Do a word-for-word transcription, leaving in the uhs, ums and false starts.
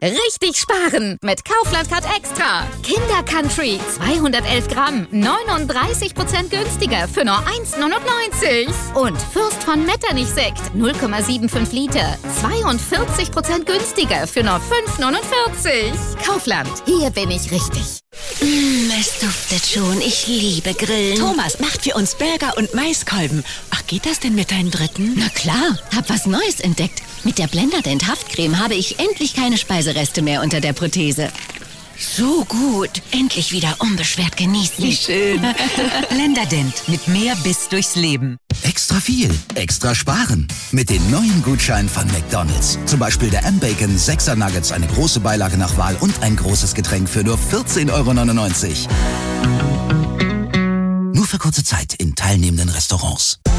Richtig sparen mit Kaufland Card Extra. Kinder Country zweihundertelf Gramm, neununddreißig Prozent günstiger für nur eins neunundneunzig. Und Fürst von Metternich Sekt null Komma fünfundsiebzig Liter, zweiundvierzig Prozent günstiger für nur fünf neunundvierzig. Kaufland, hier bin ich richtig. Mm, es duftet schon. Ich liebe Grillen. Thomas macht für uns Burger und Maiskolben. Ach, geht das denn mit deinen Dritten? Na klar, hab was Neues entdeckt. Mit der Blenderdent Haftcreme habe ich endlich keine Speisereste mehr unter der Prothese. So gut. Endlich wieder unbeschwert genießen. Wie schön. Blenderdent. Mit mehr Biss durchs Leben. Extra viel, extra sparen. Mit den neuen Gutscheinen von McDonald's. Zum Beispiel der M-Bacon sechser Nuggets, eine große Beilage nach Wahl und ein großes Getränk für nur vierzehn Euro neunundneunzig. Nur für kurze Zeit in teilnehmenden Restaurants.